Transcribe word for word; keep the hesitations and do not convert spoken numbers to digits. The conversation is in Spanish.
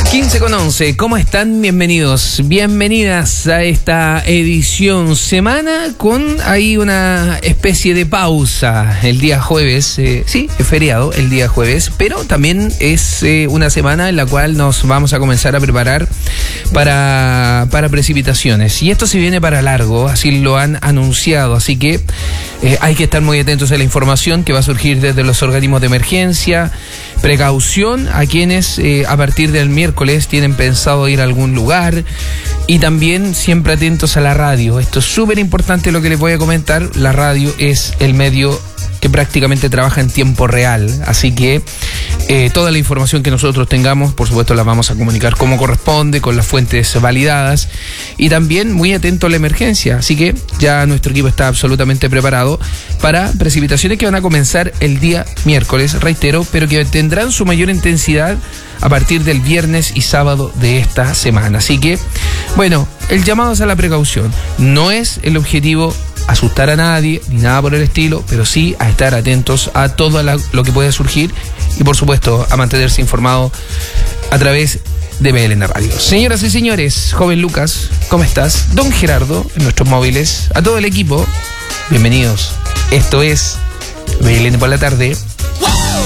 quince con once, ¿cómo están? Bienvenidos, bienvenidas a esta edición semana con ahí una especie de pausa el día jueves, eh, sí, es feriado el día jueves, pero también es eh, una semana en la cual nos vamos a comenzar a preparar para, para precipitaciones y esto se viene para largo, así lo han anunciado, así que eh, hay que estar muy atentos a la información que va a surgir desde los organismos de emergencia. Precaución a quienes eh, a partir del miércoles tienen pensado ir a algún lugar y también siempre atentos a la radio. Esto es súper importante lo que les voy a comentar. La radio es el medio que prácticamente trabaja en tiempo real, así que eh, toda la información que nosotros tengamos, por supuesto, la vamos a comunicar como corresponde, con las fuentes validadas y también muy atento a la emergencia, así que ya nuestro equipo está absolutamente preparado para precipitaciones que van a comenzar el día miércoles, reitero, pero que tendrán su mayor intensidad a partir del viernes y sábado de esta semana, así que, bueno, el llamado es a la precaución, no es el objetivo asustar a nadie, ni nada por el estilo, pero sí a estar atentos a todo la, lo que puede surgir y por supuesto a mantenerse informado a través de B L N Radio. Señoras y señores, joven Lucas, ¿cómo estás? Don Gerardo, en nuestros móviles, a todo el equipo, bienvenidos. Esto es B L N por la tarde.